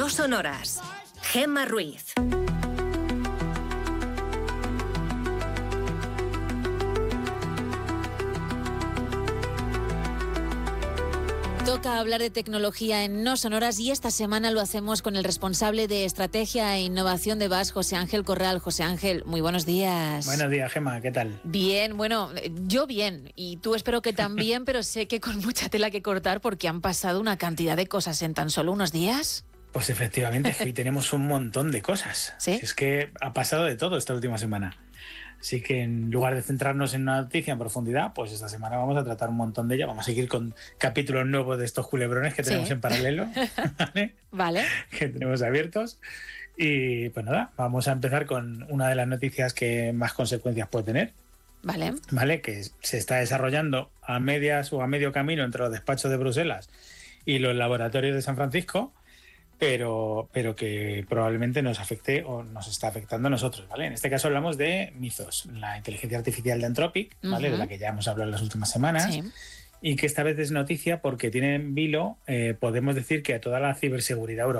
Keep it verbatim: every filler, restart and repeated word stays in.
No Sonoras. Gemma Ruiz. Toca hablar de tecnología en No Sonoras y esta semana lo hacemos con el responsable de Estrategia e Innovación de V A S, José Ángel Corral. José Ángel, muy buenos días. Buenos días, Gemma, ¿qué tal? Bien, bueno, yo bien, y tú espero que también, pero sé que con mucha tela que cortar porque han pasado una cantidad de cosas en tan solo unos días. Pues efectivamente, hoy tenemos un montón de cosas. ¿Sí? Es que ha pasado de todo esta última semana. Así que en lugar de centrarnos en una noticia en profundidad, pues esta semana vamos a tratar un montón de ella. Vamos a seguir con capítulos nuevos de estos culebrones que tenemos Sí. en paralelo, ¿vale? Vale. Que tenemos abiertos. Y pues nada, vamos a empezar con una de las noticias que más consecuencias puede tener, Vale. ¿vale? Que se está desarrollando a medias o a medio camino entre los despachos de Bruselas y los laboratorios de San Francisco, pero, pero que probablemente nos afecte o nos está afectando a nosotros, ¿vale? En este caso hablamos de Mythos, la inteligencia artificial de Anthropic, ¿vale? Uh-huh. De la que ya hemos hablado en las últimas semanas, Sí. y que esta vez es noticia porque tiene en vilo, eh, podemos decir que a toda la ciberseguridad europea.